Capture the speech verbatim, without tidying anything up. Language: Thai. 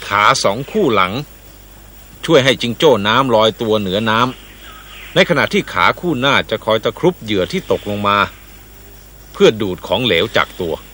ขาสองคู่หลังช่วยให้จิงโจ้น้ำลอยตัวเหนือน้ำในขณะที่ขาคู่หน้าจะคอยตะครุบเหยื่อที่ตกลงมาเพื่อดูดของเหลวจากตัว